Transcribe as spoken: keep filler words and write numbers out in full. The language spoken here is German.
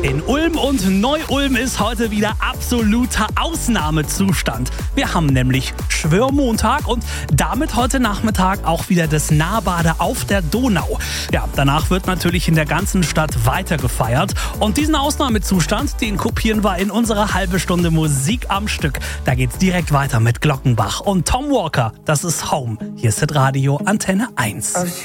In Ulm und Neu-Ulm ist heute wieder absoluter Ausnahmezustand. Wir haben nämlich Schwörmontag und damit heute Nachmittag auch wieder das Nahbade auf der Donau. Ja, danach wird natürlich in der ganzen Stadt weiter gefeiert. Und diesen Ausnahmezustand, den kopieren wir in unserer halbe Stunde Musik am Stück. Da geht's direkt weiter mit Glockenbach und Tom Walker. Das ist Home. Hier ist das Radio Antenne eins.